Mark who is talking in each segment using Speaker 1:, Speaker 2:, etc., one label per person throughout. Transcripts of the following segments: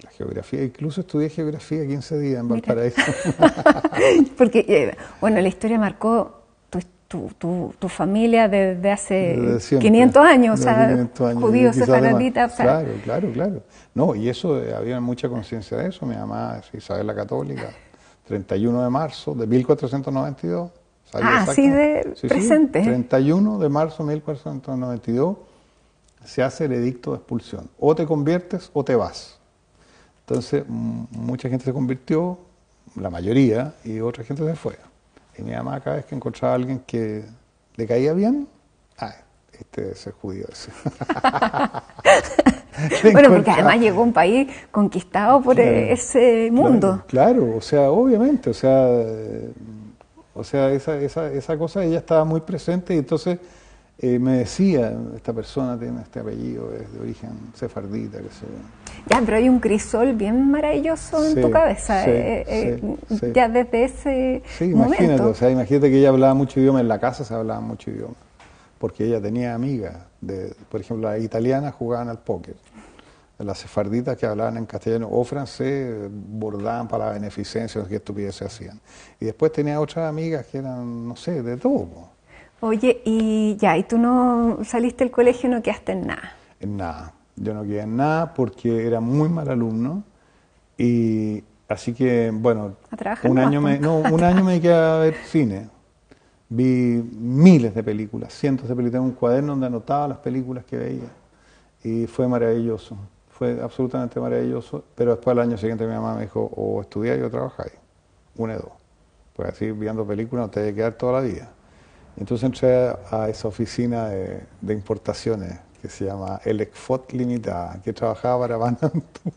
Speaker 1: La geografía, incluso estudié geografía 15 días en
Speaker 2: Mira.
Speaker 1: Valparaíso.
Speaker 2: Porque, bueno, la historia marcó tu familia desde hace
Speaker 1: Desde siempre,
Speaker 2: 500 años, o
Speaker 1: desde
Speaker 2: sea,
Speaker 1: 500 años, y
Speaker 2: judíos,
Speaker 1: quizás además.
Speaker 2: sefardítas, o sea,
Speaker 1: Claro, claro, claro. No, y eso, había mucha conciencia de eso. Mi mamá es Isabel la Católica, 31 de marzo de 1492. Sabía
Speaker 2: así
Speaker 1: exactamente.
Speaker 2: de
Speaker 1: Sí,
Speaker 2: presente.
Speaker 1: 31 de marzo de 1492 se hace el edicto de expulsión. O te conviertes o te vas. Entonces, mucha gente se convirtió, la mayoría, y otra gente se fue. Y mi mamá, cada vez que encontraba a alguien que le caía bien, este es el judío ese.
Speaker 2: Bueno, porque además llegó a un país conquistado por ese mundo.
Speaker 1: Claro, o sea, obviamente, o sea, esa cosa ella estaba muy presente y entonces me decía, esta persona tiene este apellido, es de origen sefardita, qué sé yo.
Speaker 2: Ya, pero hay un crisol bien maravilloso en tu cabeza,
Speaker 1: sí.
Speaker 2: ya desde ese
Speaker 1: Imagínate,
Speaker 2: momento.
Speaker 1: o sea, imagínate que ella hablaba mucho idioma, en la casa se hablaba mucho idioma, porque ella tenía amigas, por ejemplo, las italianas jugaban al póker, las sefarditas que hablaban en castellano o francés bordaban para la beneficencia, qué estupideces hacían. Y después tenía otras amigas que eran, no sé, de todo.
Speaker 2: Oye, y tú no saliste del colegio, no quedaste en nada.
Speaker 1: En nada. Yo no quedé en nada porque era muy mal alumno y así que, bueno, un año me quedé a ver cine. Vi miles de películas, cientos de películas, en un cuaderno donde anotaba las películas que veía y fue maravilloso, fue absolutamente maravilloso, pero después al año siguiente mi mamá me dijo, o estudiáis o trabajáis, una de dos, pues así viendo películas no te hay que quedar toda la vida. Entonces entré a esa oficina de importaciones que se llama Elecfot Limitada, que trabajaba para Panamtur.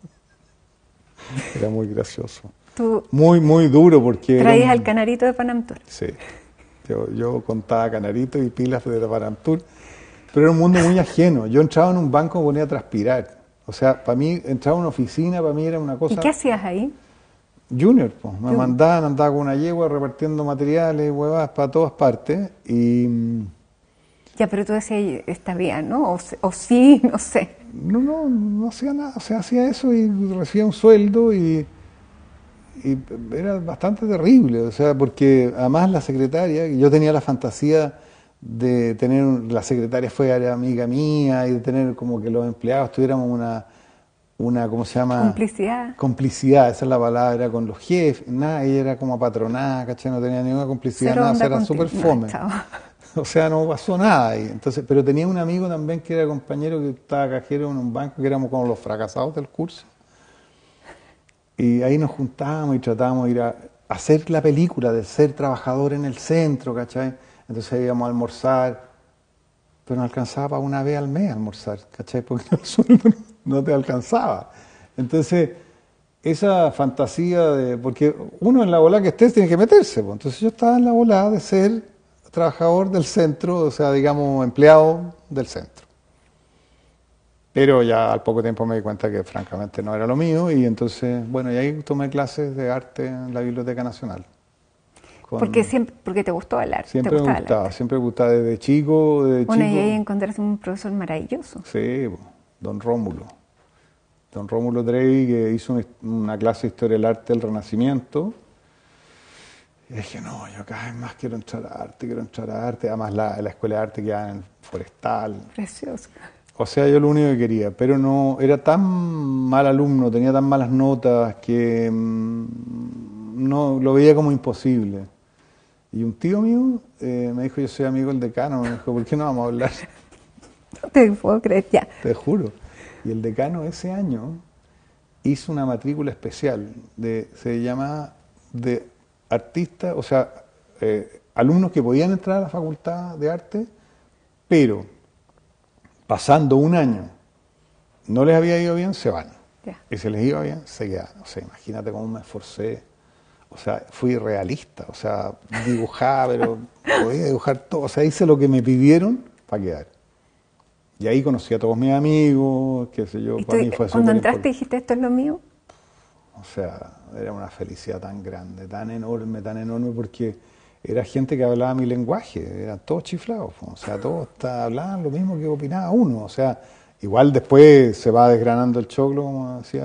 Speaker 1: Era muy gracioso. Muy, muy duro porque...
Speaker 2: ¿Traías al canarito de Panamtur?
Speaker 1: Sí. Yo contaba canaritos y pilas de Panamtur, pero era un mundo muy ajeno. Yo entraba en un banco y me ponía a transpirar. O sea, para mí, entraba en una oficina, para mí era una cosa...
Speaker 2: ¿Y qué hacías ahí?
Speaker 1: Junior, pues. Me mandaban, andaba con una yegua repartiendo materiales, huevadas para todas partes y...
Speaker 2: Ya, pero tú decías, está bien, ¿no? O sí, no sé.
Speaker 1: No hacía nada, o sea, hacía eso y recibía un sueldo y era bastante terrible, o sea, porque además la secretaria, yo tenía la fantasía de tener, la secretaria era amiga mía y de tener como que los empleados tuviéramos una ¿cómo se llama? Complicidad, esa es la palabra, con los jefes, nada, ella era como apatronada, ¿cachai? No tenía ninguna complicidad,
Speaker 2: Cero
Speaker 1: nada, era súper fome.
Speaker 2: No,
Speaker 1: o sea, no pasó nada ahí. Entonces, pero tenía un amigo también que era compañero que estaba cajero en un banco, que éramos como los fracasados del curso. Y ahí nos juntábamos y tratábamos de ir a hacer la película de ser trabajador en el centro, ¿cachai? Entonces íbamos a almorzar, pero no alcanzaba para una vez al mes almorzar, ¿cachai? Porque el sueldo no te alcanzaba. Entonces, esa fantasía de... Porque uno en la volada que estés tiene que meterse, pues. Entonces yo estaba en la volada de ser trabajador del centro, o sea, digamos, empleado del centro. Pero ya al poco tiempo me di cuenta que francamente no era lo mío y entonces, bueno, y ahí tomé clases de arte en la Biblioteca Nacional.
Speaker 2: Porque te gustó el arte.
Speaker 1: Siempre me gustaba desde chico.
Speaker 2: Bueno, y ahí encontraste un profesor maravilloso.
Speaker 1: Sí, don Rómulo. Don Rómulo Trevi, que hizo una clase de Historia del Arte del Renacimiento. Y dije, no, yo cada vez más quiero entrar a arte. Además, la Escuela de Arte quedaba en Forestal.
Speaker 2: Precioso.
Speaker 1: O sea, yo lo único que quería, pero no, era tan mal alumno, tenía tan malas notas que no lo veía como imposible. Y un tío mío me dijo, yo soy amigo del decano, me dijo, ¿por qué no vamos a hablar?
Speaker 2: No te puedo creer, ya.
Speaker 1: Te juro. Y el decano ese año hizo una matrícula especial, se llama de artistas, o sea, alumnos que podían entrar a la facultad de arte, pero pasando un año, no les había ido bien, se van.
Speaker 2: Yeah.
Speaker 1: Y si les iba bien, se quedan. O sea, imagínate cómo me esforcé. O sea, fui realista. O sea, dibujaba, pero podía dibujar todo. O sea, hice lo que me pidieron para quedar. Y ahí conocí a todos mis amigos, qué sé yo, para mí fue súper
Speaker 2: cuando entraste
Speaker 1: importante.
Speaker 2: dijiste, ¿esto es lo mío?
Speaker 1: O sea, era una felicidad tan grande, tan enorme, porque era gente que hablaba mi lenguaje, eran todos chiflados, o sea, todos hablaban lo mismo que opinaba uno, o sea, igual después se va desgranando el choclo, como decía